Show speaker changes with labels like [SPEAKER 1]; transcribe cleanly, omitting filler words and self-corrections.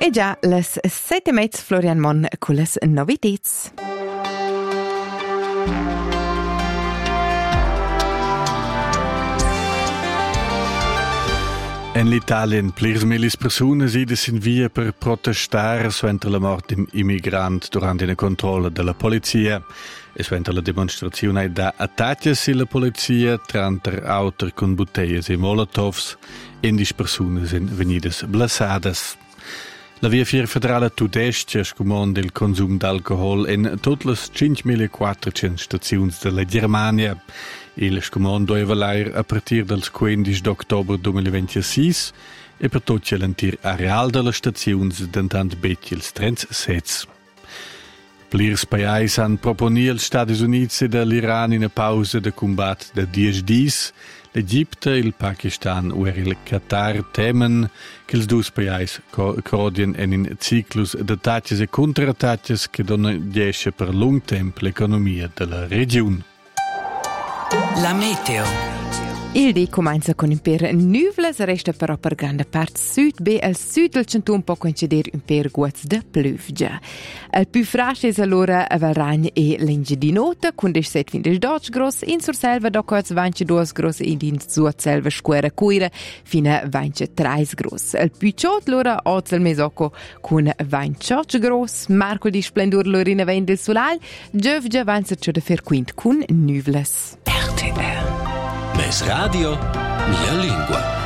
[SPEAKER 1] E già les 7:30 Florian Mon con les novitets.
[SPEAKER 2] In l'Italien plirs milis persunas idas in via per protestar suenter la mort d'un immigrant durante una controlla della polizia e suenter la demonstrazione da attacches la polizia tranter auter con bottiglie e molotovs indis persunas in venidas blassadas. La via federale tudestia scomanda il consum d'alcohol in tutte le 5.400 stazioni della Germania. Il scomando è valair a partire dal 15 d'ottobre 2026 e per tutti l'antir areal della stazione d'antant becchi il 37. Plirs paesi han proponi als Stati Uniti e l'Iran in una pausa de combat de 10 dies. L'Egitto, il Pakistan e il Qatar temen che i due paesi crodien in ciclus de attacchi e contrattacchi che donano diesce per lungo tempo l'economia della regione.
[SPEAKER 3] La meteo.
[SPEAKER 1] Il dì comincia con un per nuvole, resta però per grande parte sud, be al sud del centun può coincidere un per guaz de pluvia. Il più frasce è allora a Valragna e l'Inge di notte, con 17-20 gross, in Surselva dopo 22 gross e in Surselva square cuire fino a 23 gross. Il più ciot l'ora oggi il mesocco con 28 gross, mercoledì splendor l'ora in avendo il solal, giovedì avanza ciò da fer quint con nuvoles.
[SPEAKER 3] RTR. Mes radio, mia lingua.